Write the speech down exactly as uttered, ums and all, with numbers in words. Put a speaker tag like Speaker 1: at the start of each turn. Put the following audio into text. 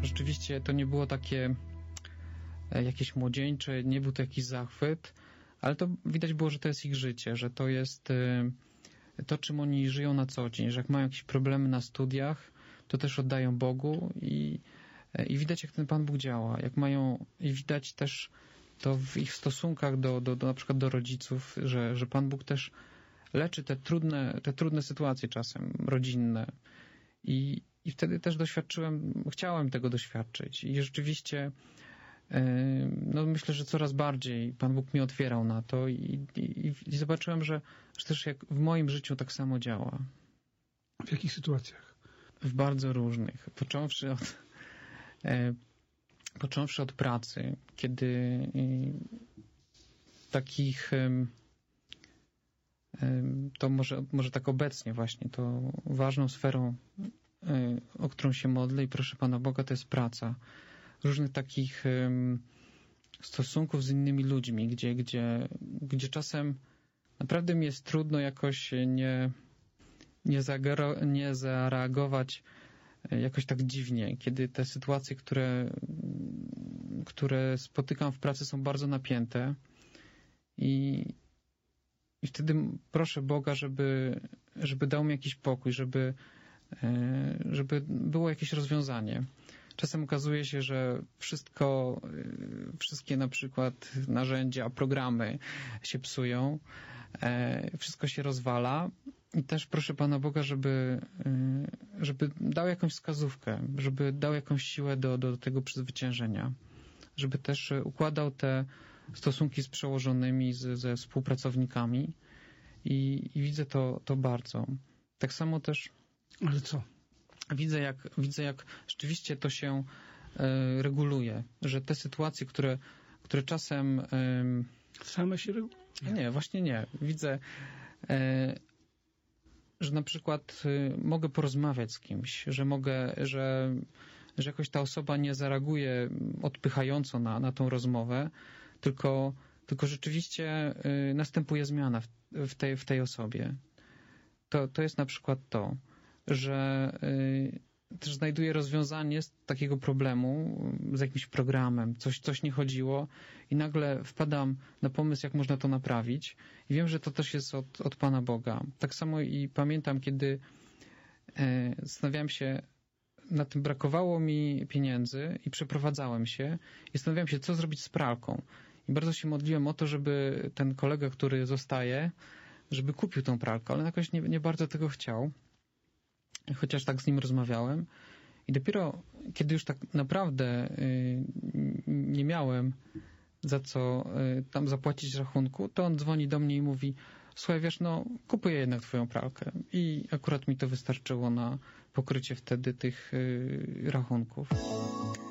Speaker 1: rzeczywiście to nie było takie jakieś młodzieńcze, nie był to jakiś zachwyt, ale to widać było, że to jest ich życie, że to jest to, czym oni żyją na co dzień, że jak mają jakieś problemy na studiach, to też oddają Bogu i, i widać, jak ten Pan Bóg działa, jak mają, i widać też to w ich stosunkach do, do, do na przykład do rodziców, że, że Pan Bóg też leczy te trudne, te trudne sytuacje czasem rodzinne. I, i wtedy też doświadczyłem, chciałem tego doświadczyć. I rzeczywiście no myślę, że coraz bardziej Pan Bóg mi otwierał na to i, i, i zobaczyłem, że, że też jak w moim życiu tak samo działa.
Speaker 2: W jakich sytuacjach?
Speaker 1: W bardzo różnych. Począwszy od e, począwszy od pracy, kiedy e, takich e, e, to może, może tak obecnie właśnie, to ważną sferą, e, o którą się modlę i proszę Pana Boga, to jest praca. Różnych takich um, stosunków z innymi ludźmi, gdzie, gdzie, gdzie czasem naprawdę mi jest trudno jakoś nie, nie, zagaro, nie zareagować jakoś tak dziwnie, kiedy te sytuacje, które, które spotykam w pracy, są bardzo napięte i, i wtedy proszę Boga, żeby, żeby dał mi jakiś pokój, żeby, żeby było jakieś rozwiązanie. Czasem okazuje się, że wszystko, wszystkie na przykład narzędzia, programy się psują, wszystko się rozwala i też proszę Pana Boga, żeby, żeby dał jakąś wskazówkę, żeby dał jakąś siłę do, do tego przezwyciężenia, żeby też układał te stosunki z przełożonymi, z, ze współpracownikami i, i widzę to, to bardzo. Tak samo też...
Speaker 2: Ale co?
Speaker 1: Widzę jak, widzę, jak rzeczywiście to się e, reguluje, że te sytuacje, które, które czasem... E,
Speaker 2: Same się regulują?
Speaker 1: Nie, właśnie nie. Widzę, e, że na przykład e, mogę porozmawiać z kimś, że mogę, że, że jakoś ta osoba nie zareaguje odpychająco na, na tą rozmowę, tylko, tylko rzeczywiście e, następuje zmiana w, w, tej, w tej osobie. To, to jest na przykład to, że y, też znajduję rozwiązanie z takiego problemu, z jakimś programem, coś, coś nie chodziło i nagle wpadam na pomysł, jak można to naprawić i wiem, że to też jest od, od Pana Boga. Tak samo i pamiętam, kiedy y, zastanawiałem się na tym, brakowało mi pieniędzy i przeprowadzałem się i zastanawiałem się, co zrobić z pralką. I bardzo się modliłem o to, żeby ten kolega, który zostaje, żeby kupił tą pralkę, ale jakoś nie, nie bardzo tego chciał. Chociaż tak z nim rozmawiałem i dopiero kiedy już tak naprawdę y, nie miałem za co y, tam zapłacić rachunku, to on dzwoni do mnie i mówi: słuchaj, wiesz, no kupuję jednak twoją pralkę i akurat mi to wystarczyło na pokrycie wtedy tych y, rachunków.